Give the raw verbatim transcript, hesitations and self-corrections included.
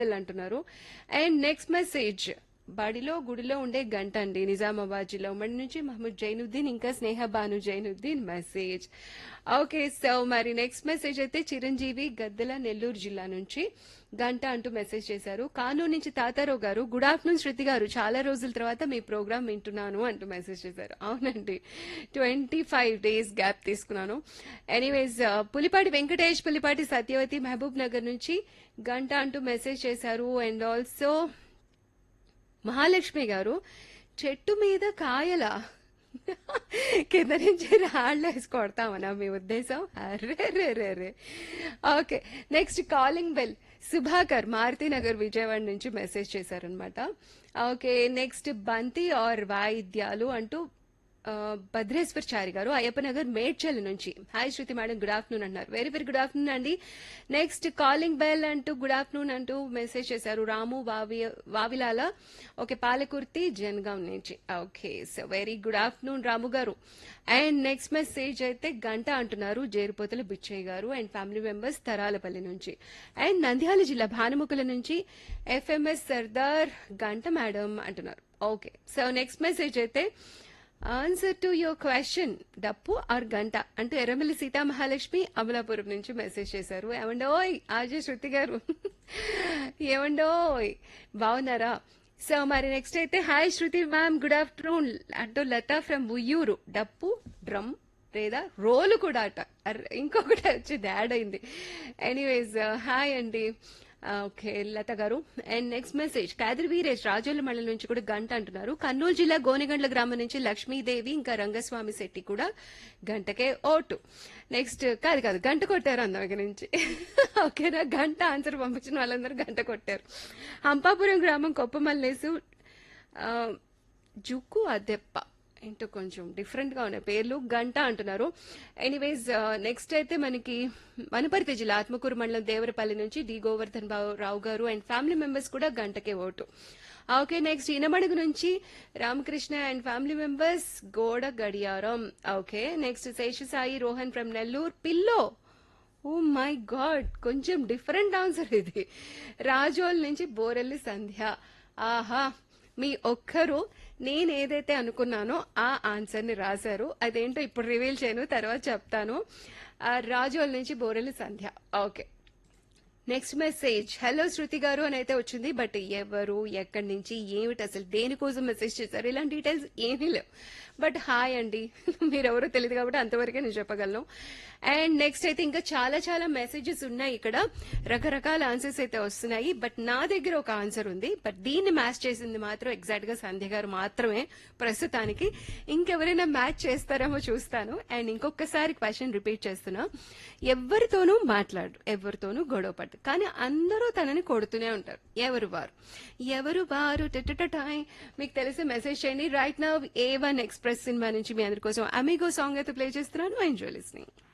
అంటున్నారు. And next message బడిలో గుడిలో ఉండే గంట అండి, నిజామాబాద్ జిల్లా ఉమ్మడి నుంచి మహమ్మద్ జైనుద్దీన్ ఇంకా స్నేహ Banu Zainuddin message. Okay, so మరి నెక్స్ట్ మెసేజ్ అయితే చిరంజీవి గద్దెల నెల్లూరు జిల్లా నుంచి గంట అంటూ మెసేజ్ చేశారు. కానూరు నుంచి తాతారావు గారు, గుడ్ ఆఫ్టర్నూన్ శృతి గారు, చాలా రోజుల తర్వాత మీ ప్రోగ్రామ్ వింటున్నాను అంటూ మెసేజ్ చేశారు. అవునండి, ట్వంటీ ఫైవ్ డేస్ గ్యాప్ తీసుకున్నాను. ఎనీవేస్, పులిపాటి వెంకటేష్, పులిపాటి సత్యవతి మహబూబ్ నగర్ నుంచి గంట అంటూ మెసేజ్ చేశారు. అండ్ ఆల్సో మహాలక్ష్మి గారు, చెట్టు మీద కాయల కింద నుంచి రాళ్ళు వేసి కొడతామనా మీ ఉద్దేశం? అరే రే రే రే okay, next calling bell Subhakar Maruthi Nagar Vijayawada నుంచి మెసేజ్ చేశారనమాట. ఓకే, నెక్స్ట్ బంతి ఆర్ వాయిద్యాలు అంటూ ఆ, భద్రేశ్వర్ చారి గారు అయ్యప్పనగర్ మేడ్చల్ నుంచి హాయ్ శృతి మేడం, గుడ్ ఆఫ్టర్నూన్ అన్నారు. వెరీ వెరీ గుడ్ ఆఫ్టర్నూన్ అండి. నెక్స్ట్ కాలింగ్ బెల్ అంటూ గుడ్ ఆఫ్టర్నూన్ అంటూ మెసేజ్ చేశారు రాము వావి వావిలాల, ఓకే, పాలకుర్తి జనగాం నుంచి. Okay, so very good afternoon రాము గారు. అండ్ నెక్స్ట్ మెసేజ్ అయితే గంట అంటున్నారు జేరుపోతల బిచ్చయ్య గారు అండ్ ఫ్యామిలీ మెంబర్స్ తరాలపల్లి నుంచి. అండ్ నంద్యాల జిల్లా భానుముకుల నుంచి ఎఫ్ఎంఎస్ సర్దార్ గంట మేడం అంటున్నారు. ఓకే, సో నెక్స్ట్ మెసేజ్ అయితే ఆన్సర్ టు యువర్ క్వశ్చన్ డప్పు ఆర్ గంట అంటూ ఎర్రమల్లి సీతామహాలక్ష్మి అమలాపురం నుంచి మెసేజ్ చేశారు. ఏమండోయ్ ఆజే శృతి గారు, ఏమండోయ్ బాగున్నారా? సో మరి నెక్స్ట్ అయితే హాయ్ శృతి మ్యామ్, గుడ్ ఆఫ్టర్నూన్ అంటూ లతా ఫ్రమ్ ఉయ్యూరు, డప్పు డ్రమ్ లేదా రోలు కూడా అట, ఇంకొకటి వచ్చింది యాడ్ అయింది. ఎనీవేస్ హాయ్ అండి. ఓకే లత గారు. And next message Kadiri Veeresh Razole మండలం నుంచి కూడా గంట అంటున్నారు. కర్నూలు జిల్లా గోనెగండ్ల గ్రామం నుంచి లక్ష్మీదేవి ఇంకా రంగస్వామి శెట్టి కూడా గంటకే ఓటు. నెక్స్ట్ కాదు కాదు గంట కొట్టారు అందరి నుంచి. ఓకేనా, గంట ఆన్సర్ పంపించిన వాళ్ళందరూ గంట కొట్టారు. హంపాపురం గ్రామం కొప్పమల్లేసు జుక్కు అదెప్ప ఏంటో కొంచెం డిఫరెంట్ గా ఉన్నాయి పేర్లు, గంట అంటున్నారు. ఎనీవేస్, నెక్స్ట్ అయితే మనకి వనపర్తి జిల్లా ఆత్మకూరు మండలం దేవరపల్లి నుంచి డి గోవర్ధన్ రావు గారు అండ్ ఫ్యామిలీ మెంబర్స్ కూడా గంటకే ఓటు. ఓకే, నెక్స్ట్ ఇనమడుగు నుంచి రామకృష్ణ అండ్ ఫ్యామిలీ మెంబర్స్ గోడ గడియారం. Okay, next Seshasai Rohan from Nellore pillow. Oh my God, కొంచెం డిఫరెంట్ ఆన్సర్ ఇది. రాజోల్ నుంచి బోరెల్లి సంధ్య. ఆహా, మీ ఒక్కరు నేను ఏదైతే అనుకున్నానో ఆ ఆన్సర్ ని రాశారు. అదేంటో ఇప్పుడు రివీల్ చేయను, తర్వాత చెప్తాను. రాజోల్ నుంచి బోరెల్లి సంధ్య. ఓకే, నెక్స్ట్ మెసేజ్ హలో శృతి గారు అని అయితే వచ్చింది. బట్ ఎవరు, ఎక్కడి నుంచి, ఏమిటి, అసలు దేనికోసం మెసేజ్ చేశారు, ఇలాంటి డీటెయిల్స్ ఏమీ లేవు. బట్ హాయ్ అండి, మీరెవరో తెలియదు కాబట్టి అంతవరకే నేను చెప్పగలను. అండ్ నెక్స్ట్ అయితే ఇంకా చాలా చాలా మెసేజెస్ ఉన్నాయి ఇక్కడ, రకరకాల ఆన్సర్స్ అయితే వస్తున్నాయి. బట్ నా దగ్గర ఒక ఆన్సర్ ఉంది, బట్ దీన్ని మ్యాచ్ చేసింది మాత్రం ఎగ్జాక్ట్ గా సంధ్య గారు మాత్రమే ప్రస్తుతానికి. ఇంకెవరైనా మ్యాచ్ చేస్తారేమో చూస్తాను. అండ్ ఇంకొకసారి క్వశ్చన్ రిపీట్ చేస్తున్నా, ఎవరితోనూ మాట్లాడు, ఎవరితోనూ గొడవ పడ్డు, కానీ అందరూ తనని కొడుతూనే ఉంటారు. ఎవరు వారు, ఎవరు వారు టెటటాయ్ మీకు తెలిసి మెసేజ్ చేయండి. రైట్ నౌ ఏ వన్ ఎక్స్ప్రెస్ సినిమా నుంచి మీ అందరి కోసం అమిగో సాంగ్ అయితే ప్లే చేస్తున్నాను. Enjoy listening.